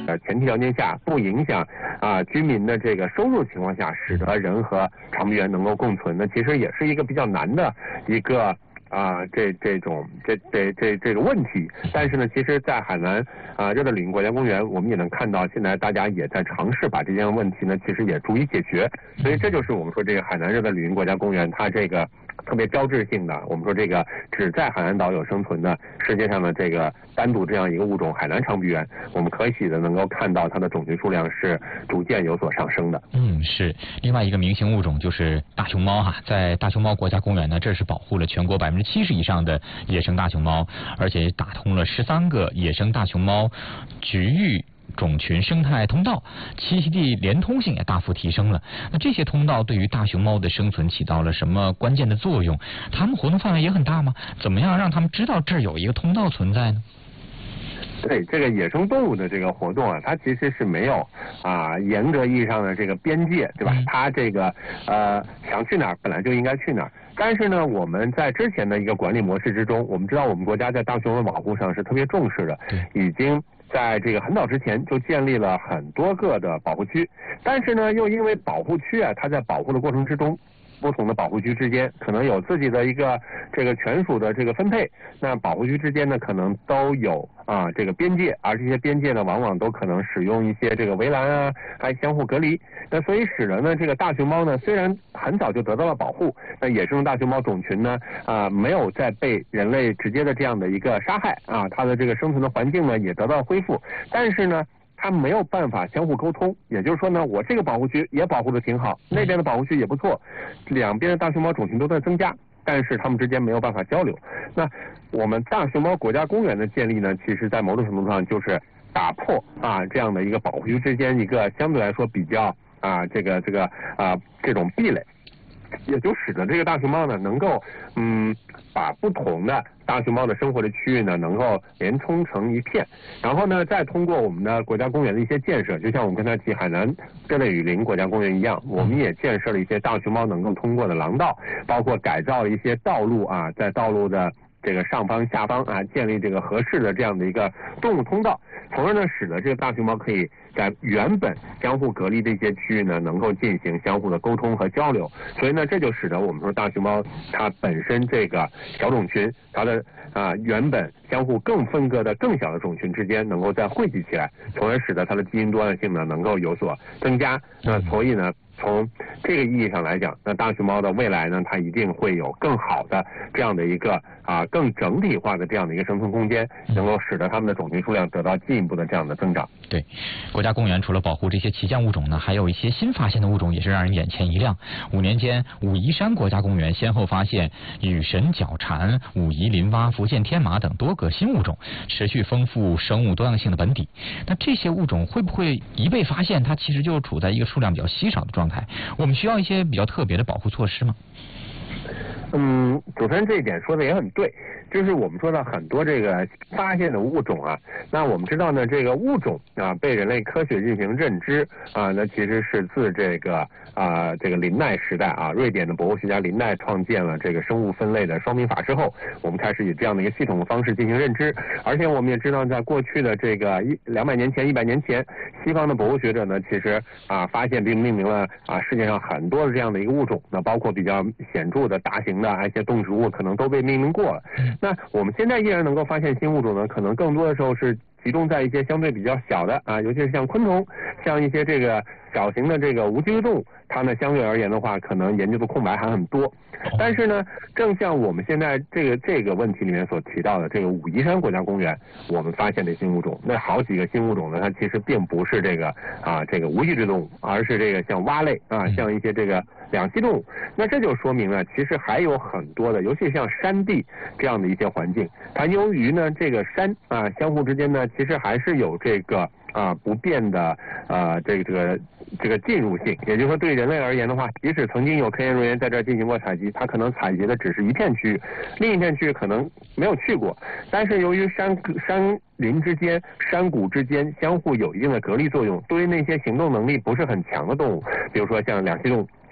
前提条件下，不影响居民的这个收入情况下，使得人和长臂猿能够共存，那其实也是一个比较难的一个这个问题。但是呢，其实在海南热带雨林国家公园，我们也能看到，现在大家也在尝试把这件问题呢，其实也逐一解决。所以这就是我们说这个海南热带雨林国家公园它这个特别标志性的，我们说这个只在海南岛有生存的世界上的这个单独这样一个物种海南长臂猿，我们可喜的能够看到它的种群数量是逐渐有所上升的。 是。另外一个明星物种就是大熊猫在大熊猫国家公园呢，这是保护了全国70%以上的野生大熊猫，而且打通了13个野生大熊猫局域种群生态通道，栖息地连通性也大幅提升了。那这些通道对于大熊猫的生存起到了什么关键的作用？它们活动范围也很大吗？怎么样让它们知道这儿有一个通道存在呢？ 对，这个野生动物的这个活动它其实是没有严格意义上的这个边界，对吧？它这个想去哪儿本来就应该去哪儿。但是呢，我们在之前的一个管理模式之中，我们知道我们国家在大熊猫保护上是特别重视的，已经在这个很早之前就建立了很多个的保护区。但是呢，又因为保护区它在保护的过程之中，不同的保护区之间可能有自己的一个这个权属的这个分配，那保护区之间呢可能都有这个边界，而这些边界呢往往都可能使用一些这个围栏还相互隔离。那所以使得呢这个大熊猫呢虽然很早就得到了保护，那野生大熊猫种群呢没有再被人类直接的这样的一个杀害它的这个生存的环境呢也得到恢复，但是呢它没有办法相互沟通，也就是说呢，我这个保护区也保护的挺好，那边的保护区也不错，两边的大熊猫种群都在增加，但是它们之间没有办法交流。那我们大熊猫国家公园的建立呢，其实在某种程度上就是打破这样的一个保护区之间一个相对来说比较这种壁垒，也就使得这个大熊猫呢能够把不同的大熊猫的生活的区域呢能够连通成一片，然后呢再通过我们的国家公园的一些建设，就像我们刚才提海南热带雨林国家公园一样，我们也建设了一些大熊猫能够通过的廊道，包括改造了一些道路在道路的这个上方下方建立这个合适的这样的一个动物通道，从而呢使得这个大熊猫可以在原本相互隔离的一些区域呢能够进行相互的沟通和交流，所以呢这就使得我们说大熊猫它本身这个小种群它的原本相互更分割的更小的种群之间能够再汇集起来，从而使得它的基因多样性呢能够有所增加。那所以呢从这个意义上来讲，那大熊猫的未来呢它一定会有更好的这样的一个更整体化的这样的一个生存空间，能够使得它们的种群数量得到进一步的这样的增长。 对，国家公园除了保护这些旗舰物种呢，还有一些新发现的物种也是让人眼前一亮。5年间，武夷山国家公园先后发现羽神角蝉、武夷林蛙、福建天马等多个新物种，持续丰富生物多样性的本底。那这些物种会不会一被发现，它其实就处在一个数量比较稀少的状态？我们需要一些比较特别的保护措施吗？ 主持人这一点说的也很对，就是我们说到很多这个发现的物种那我们知道呢，这个物种被人类科学进行认知那其实是自这个林奈时代瑞典的博物学家林奈创建了这个生物分类的双民法之后，我们开始以这样的一个系统的方式进行认知。而且我们也知道，在过去的这个200年前、100年前，西方的博物学者呢，其实发现并命名了世界上很多的这样的一个物种，那包括比较显著的大型的一些动植物，可能都被命名过了。那我们现在依然能够发现新物种呢，可能更多的时候是集中在一些相对比较小的尤其是像昆虫，像一些这个小型的这个无脊椎动物，它呢相对而言的话，可能研究的空白还很多。但是呢，正像我们现在这个问题里面所提到的，这个武夷山国家公园，我们发现的新物种，那好几个新物种呢，它其实并不是这个无脊椎动物，而是这个像蛙类像一些这个两栖动物。那这就说明了，其实还有很多的，尤其像山地这样的一些环境，它由于呢这个山相互之间呢，其实还是有这个不变的这个进入性，也就是说对人类而言的话，即使曾经有科研人员在这儿进行过采集，他可能采集的只是一片区域，另一片区域可能没有去过。但是由于山林之间、山谷之间相互有一定的隔离作用，对于那些行动能力不是很强的动物，比如说像两栖动物、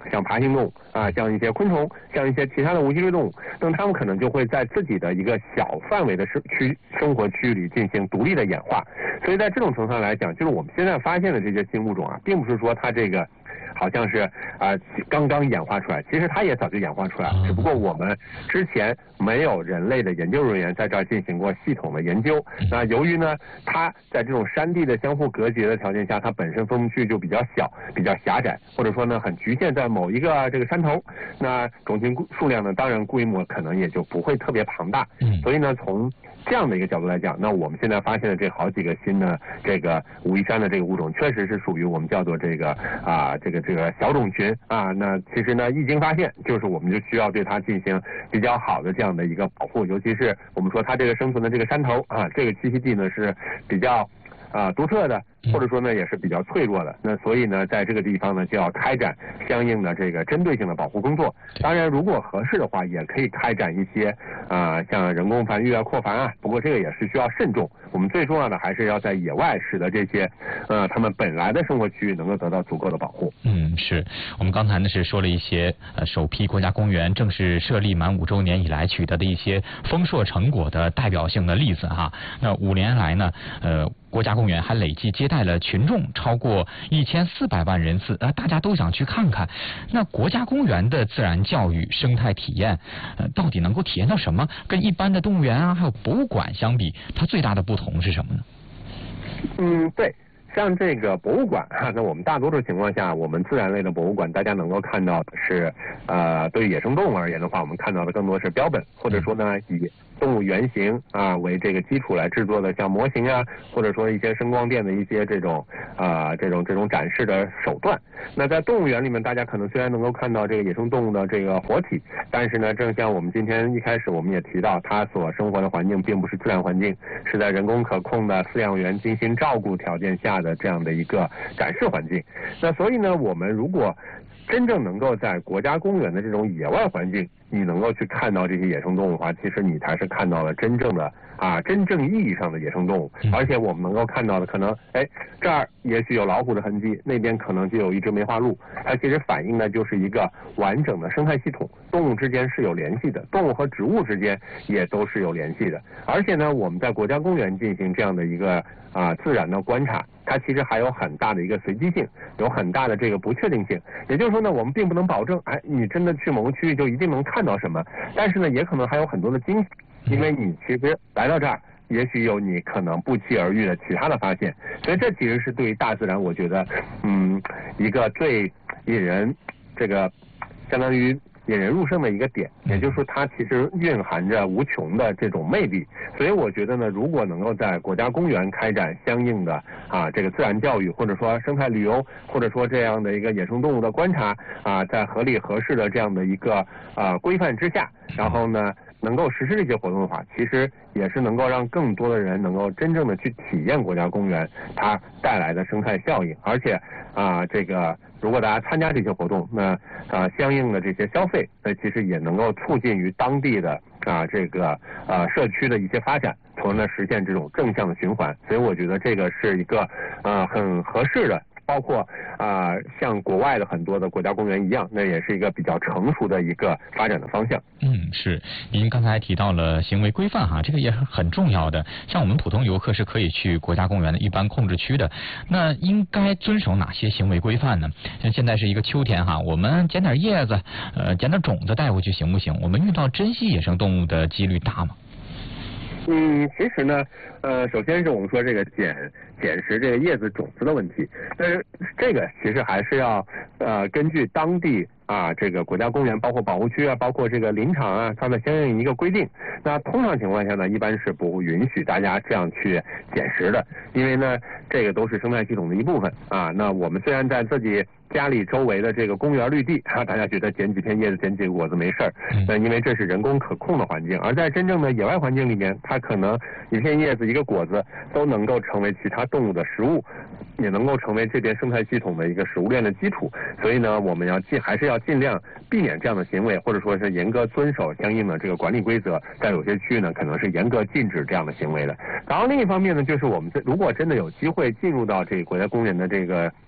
像爬行动物啊，像一些昆虫，像一些其他的无脊椎动物，那么它们可能就会在自己的一个小范围的生活区域里进行独立的演化。所以在这种程度上来讲，就是我们现在发现的这些新物种啊，并不是说它这个好像是刚刚演化出来，其实它也早就演化出来了，只不过我们之前没有人类的研究人员在这儿进行过系统的研究。那由于呢，它在这种山地的相互隔绝的条件下，它本身分布区就比较小、比较狭窄，或者说呢很局限在某一个这个山头，那种群数量呢，当然规模可能也就不会特别庞大。所以呢，从这样的一个角度来讲，那我们现在发现的这好几个新的这个武夷山的这个物种，确实是属于我们叫做这个这个小种群啊。那其实呢，一经发现，就是我们就需要对它进行比较好的这样的一个保护，尤其是我们说它这个生存的这个山头啊，这个栖息地呢是比较独特的，或者说呢也是比较脆弱的。那所以呢，在这个地方呢就要开展相应的这个针对性的保护工作。当然，如果合适的话，也可以开展一些像人工繁育啊、扩繁啊。不过这个也是需要慎重。我们最重要的还是要在野外使得这些他们本来的生活区域能够得到足够的保护。 是我们刚才呢是说了一些首批国家公园正式设立满5周年以来取得的一些丰硕成果的代表性的例子哈。那5年来呢，国家公园还累计接待了群众超过1400万人次，大家都想去看看。那国家公园的自然教育生态体验，到底能够体验到什么？跟一般的动物园啊，还有博物馆相比，它最大的不同是什么呢？ 对。像这个博物馆那我们大多数情况下，我们自然类的博物馆，大家能够看到的是，对于野生动物而言的话，我们看到的更多是标本，或者说呢以动物原型为这个基础来制作的，像模型啊，或者说一些声光电的一些这种展示的手段。那在动物园里面，大家可能虽然能够看到这个野生动物的这个活体，但是呢，正像我们今天一开始我们也提到，它所生活的环境并不是自然环境，是在人工可控的饲养员精心照顾条件下的这样的一个展示环境。那所以呢，我们如果真正能够在国家公园的这种野外环境，你能够去看到这些野生动物的话，其实你才是看到了真正的真正意义上的野生动物。而且我们能够看到的可能这儿也许有老虎的痕迹，那边可能就有一只梅花鹿，它其实反映的就是一个完整的生态系统，动物之间是有联系的，动物和植物之间也都是有联系的。而且呢，我们在国家公园进行这样的一个自然的观察，它其实还有很大的一个随机性，有很大的这个不确定性。也就是说呢，我们并不能保证你真的去某个区域就一定能看到什么，但是呢，也可能还有很多的惊喜，因为你其实来到这儿，也许有你可能不期而遇的其他的发现。所以这其实是对于大自然，我觉得一个最引人这个相当于引人入胜的一个点，也就是说它其实蕴含着无穷的这种魅力。所以我觉得呢，如果能够在国家公园开展相应的这个自然教育，或者说生态旅游，或者说这样的一个野生动物的观察在合理合适的这样的一个规范之下，然后呢能够实施这些活动的话，其实也是能够让更多的人能够真正的去体验国家公园它带来的生态效应。而且这个如果大家参加这些活动，那相应的这些消费，那其实也能够促进于当地的这个社区的一些发展，从而呢实现这种正向的循环。所以我觉得这个是一个很合适的，包括像国外的很多的国家公园一样，那也是一个比较成熟的一个发展的方向。 是。您刚才提到了行为规范这个也是很重要的。像我们普通游客是可以去国家公园的一般控制区的，那应该遵守哪些行为规范呢？像现在是一个秋天我们捡点叶子，捡点种子带回去行不行？我们遇到珍稀野生动物的几率大吗？ 其实呢，首先是我们说这个捡拾这个叶子种子的问题，但是这个其实还是要根据当地这个国家公园，包括保护区包括这个林场它的相应一个规定。那通常情况下呢，一般是不允许大家这样去捡拾的，因为呢，这个都是生态系统的一部分那我们虽然在自己家里周围的这个公园绿地大家觉得捡几片叶子、捡几个果子没事儿，那因为这是人工可控的环境。而在真正的野外环境里面，它可能一片叶子、一个果子都能够成为其他动物的食物，也能够成为这边生态系统的一个食物链的基础。所以呢，我们还是要尽量避免这样的行为，或者说是严格遵守相应的这个管理规则。在有些区域呢，可能是严格禁止这样的行为的。然后另一方面呢，就是我们如果真的有机会进入到这个国家公园的这个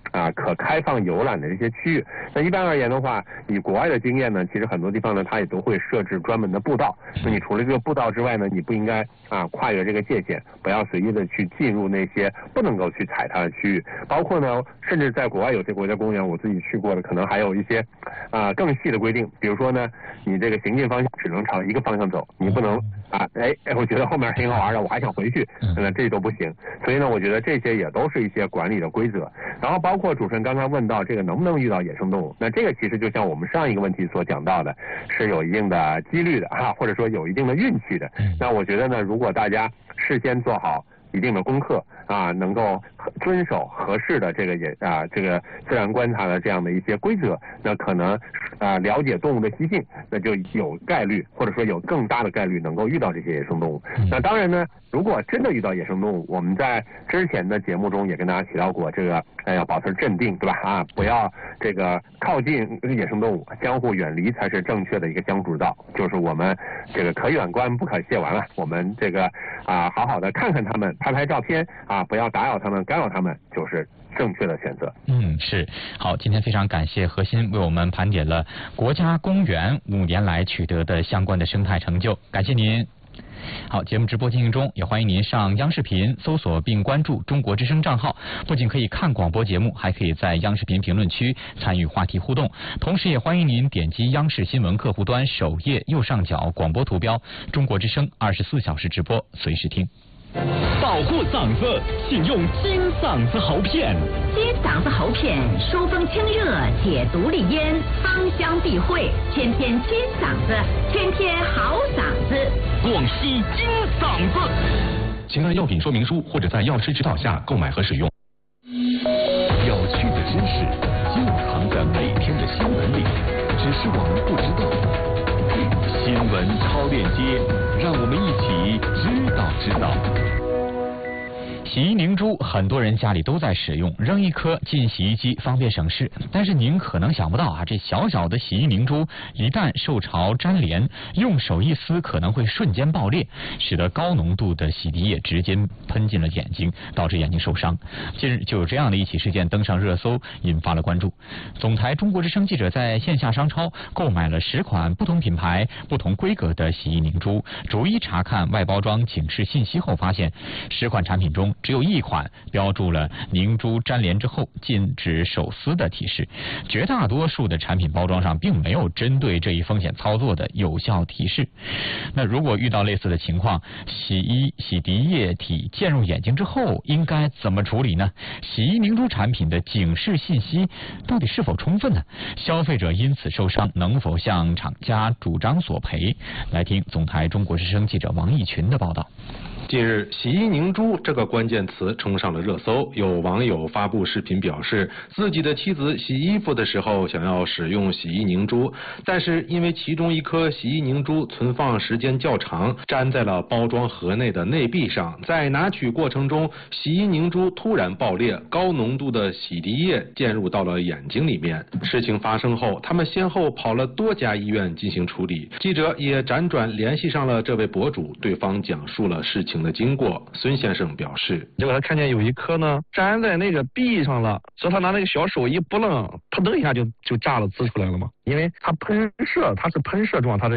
可开放游览的这些区域。那一般而言的话，以国外的经验呢，其实很多地方呢，它也都会设置专门的步道。那你除了这个步道之外呢，你不应该跨越这个界限，不要随意的去进入那些不能够去踩踏的区域。包括呢，甚至在国外有些国家公园，我自己去过的，可能还有一些更细的规定，比如说呢，你这个行进方向只能朝一个方向走，你不能我觉得后面挺好玩的，我还想回去，那这都不行。所以呢，我觉得这些也都是一些管理的规则。然后包括主持人刚才问到这个能不能遇到野生动物，那这个其实就像我们上一个问题所讲到的，是有一定的几率的或者说有一定的运气的。那我觉得呢，如果大家事先做好一定的功课能够遵守合适的这个这个自然观察的这样的一些规则，那可能了解动物的习性，那就有概率或者说有更大的概率能够遇到这些野生动物。那当然呢，如果真的遇到野生动物，我们在之前的节目中也跟大家提到过，这个要保持镇定，对吧？不要这个靠近野生动物，相互远离才是正确的一个相处之道。就是我们这个可远观不可亵玩了，我们这个好好的看看它们，拍拍照片不要打扰它们、干扰它们，就是正确的选择。 是。好，今天非常感谢何鑫为我们盘点了国家公园5年来取得的相关的生态成就，感谢您。好，节目直播进行中，也欢迎您上央视频搜索并关注中国之声账号，不仅可以看广播节目，还可以在央视频评论区参与话题互动。同时也欢迎您点击央视新闻客户端首页右上角广播图标，中国之声24小时直播，随时听。 保护嗓子，请用金嗓子喉片。 金嗓子喉片，疏风清热，解毒利咽，芳香避秽，天天金嗓子，天天好嗓子。 广西金嗓子。请按药品说明书或者在药师指导下购买和使用。 有趣的知识就藏在每天的新闻里，只是我们不知道。新闻超链接，让我们一起知道。 洗衣凝珠很多人家里都在使用，扔一颗进洗衣机方便省事。但是您可能想不到这小小的洗衣凝珠一旦受潮粘连，用手一撕可能会瞬间爆裂，使得高浓度的洗涤液直接喷进了眼睛，导致眼睛受伤。近日就有这样的一起事件登上热搜，引发了关注。总台中国之声记者在线下商超购买了10款不同品牌、不同规格的洗衣凝珠，逐一查看外包装警示信息后，发现10款产品中只有1款标注了凝珠粘连之后禁止手撕的提示，绝大多数的产品包装上并没有针对这一风险操作的有效提示。那如果遇到类似的情况，洗涤液体溅入眼睛之后应该怎么处理呢？洗衣凝珠产品的警示信息到底是否充分呢？消费者因此受伤能否向厂家主张索赔？来听总台中国之声记者王义群的报道。 近日，洗衣凝珠这个关键词冲上了热搜。有网友发布视频表示，自己的妻子洗衣服的时候想要使用洗衣凝珠，但是因为其中一颗洗衣凝珠存放时间较长，粘在了包装盒内的内壁上，在拿取过程中，洗衣凝珠突然爆裂，高浓度的洗涤液溅入到了眼睛里面。事情发生后，他们先后跑了多家医院进行处理。记者也辗转联系上了这位博主，对方讲述了事情的经过。孙先生表示， 结果他看见有一颗呢粘在那个壁上了，所以他拿那个小手一拨楞，扑腾一下就炸了，滋出来了嘛。因为它喷射，它是喷射状，它这